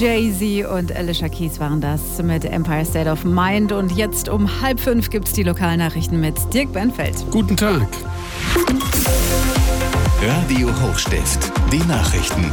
Jay-Z und Alicia Keys waren das mit Empire State of Mind. Und jetzt um 4:30 gibt es die Lokalnachrichten mit Dirk Benfeld. Guten Tag. Radio Hochstift, die Nachrichten.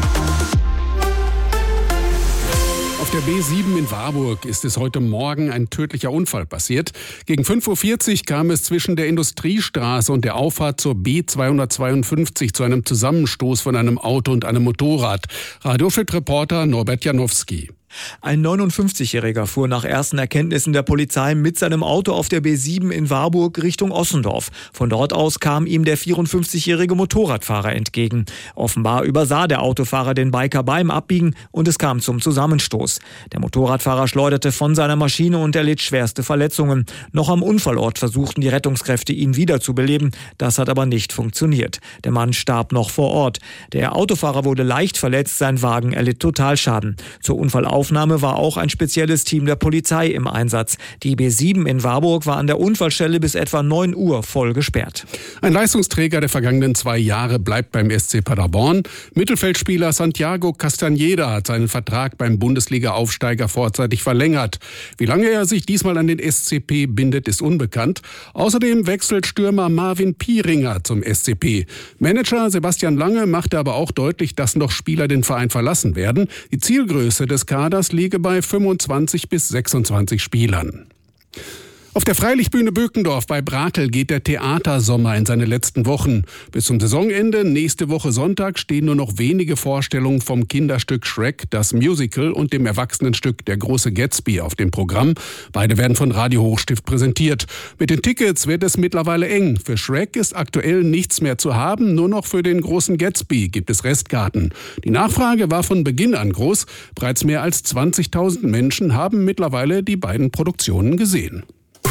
Auf der B7 in Warburg ist es heute Morgen ein tödlicher Unfall passiert. Gegen 5:40 Uhr kam es zwischen der Industriestraße und der Auffahrt zur B252 zu einem Zusammenstoß von einem Auto und einem Motorrad. Radioschit-Reporter Norbert Janowski. Ein 59-Jähriger fuhr nach ersten Erkenntnissen der Polizei mit seinem Auto auf der B7 in Warburg Richtung Ossendorf. Von dort aus kam ihm der 54-jährige Motorradfahrer entgegen. Offenbar übersah der Autofahrer den Biker beim Abbiegen und es kam zum Zusammenstoß. Der Motorradfahrer schleuderte von seiner Maschine und erlitt schwerste Verletzungen. Noch am Unfallort versuchten die Rettungskräfte, ihn wiederzubeleben. Das hat aber nicht funktioniert. Der Mann starb noch vor Ort. Der Autofahrer wurde leicht verletzt, sein Wagen erlitt Totalschaden. Zur Unfallaufnahme war auch ein spezielles Team der Polizei im Einsatz. Die B7 in Warburg war an der Unfallstelle bis etwa 9 Uhr voll gesperrt. Ein Leistungsträger der vergangenen 2 Jahre bleibt beim SC Paderborn. Mittelfeldspieler Santiago Castañeda hat seinen Vertrag beim Bundesliga-Aufsteiger vorzeitig verlängert. Wie lange er sich diesmal an den SCP bindet, ist unbekannt. Außerdem wechselt Stürmer Marvin Pieringer zum SCP. Manager Sebastian Lange machte aber auch deutlich, dass noch Spieler den Verein verlassen werden. Die Zielgröße des Kaders liege bei 25 bis 26 Spielern. Auf der Freilichtbühne Bökendorf bei Brakel geht der Theatersommer in seine letzten Wochen. Bis zum Saisonende, nächste Woche Sonntag, stehen nur noch wenige Vorstellungen vom Kinderstück Shrek, das Musical, und dem Erwachsenenstück Der große Gatsby auf dem Programm. Beide werden von Radio Hochstift präsentiert. Mit den Tickets wird es mittlerweile eng. Für Shrek ist aktuell nichts mehr zu haben, nur noch für den großen Gatsby gibt es Restkarten. Die Nachfrage war von Beginn an groß. Bereits mehr als 20.000 Menschen haben mittlerweile die beiden Produktionen gesehen.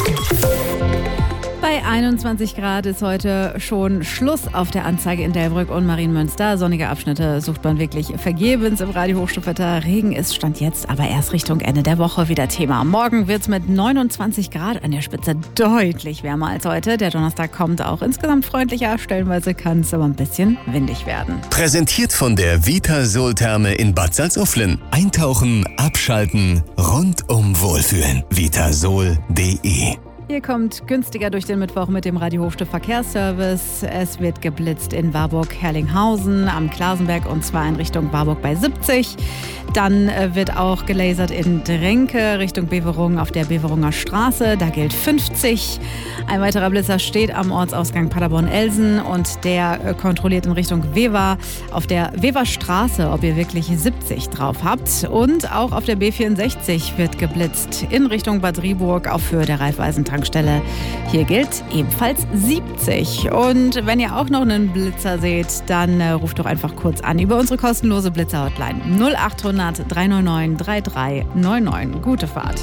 Bei 21 Grad ist heute schon Schluss auf der Anzeige in Delbrück und Marienmünster. Sonnige Abschnitte sucht man wirklich vergebens im Radio Hochstiftwetter. Regen ist Stand jetzt aber erst Richtung Ende der Woche wieder Thema. Morgen wird es mit 29 Grad an der Spitze deutlich wärmer als heute. Der Donnerstag kommt auch insgesamt freundlicher. Stellenweise kann es aber ein bisschen windig werden. Präsentiert von der Vitasol-Therme in Bad Salzuflen. Eintauchen, abschalten, rundum wohlfühlen. Vitasol.de. Ihr kommt günstiger durch den Mittwoch mit dem Radio Hochstift Verkehrsservice. Es wird geblitzt in Warburg-Herlinghausen am Klasenberg und zwar in Richtung Warburg bei 70. Dann wird auch gelasert in Drenke Richtung Beverungen auf der Beverunger Straße. Da gilt 50. Ein weiterer Blitzer steht am Ortsausgang Paderborn-Elsen und der kontrolliert in Richtung Wever auf der Weverstraße, ob ihr wirklich 70 drauf habt. Und auch auf der B64 wird geblitzt in Richtung Bad Driburg auf Höhe der Raiffeisen-Tankstelle. Hier gilt ebenfalls 70. Und wenn ihr auch noch einen Blitzer seht, dann ruft doch einfach kurz an über unsere kostenlose Blitzer-Hotline 0800 399 3399. Gute Fahrt.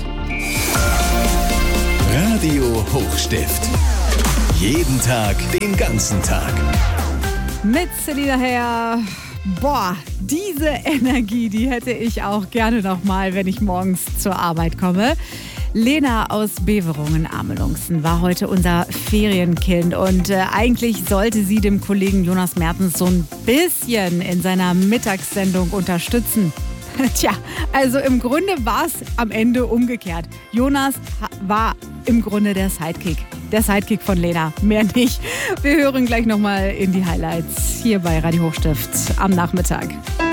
Radio Hochstift. Jeden Tag, den ganzen Tag. Mit Selina Herr. Boah, diese Energie, die hätte ich auch gerne nochmal, wenn ich morgens zur Arbeit komme. Lena aus Beverungen-Amelungsen war heute unser Ferienkind und eigentlich sollte sie dem Kollegen Jonas Mertens so ein bisschen in seiner Mittagssendung unterstützen. Tja, also im Grunde war es am Ende umgekehrt. Jonas war im Grunde der Sidekick. Der Sidekick von Lena, mehr nicht. Wir hören gleich nochmal in die Highlights hier bei Radio Hochstift am Nachmittag.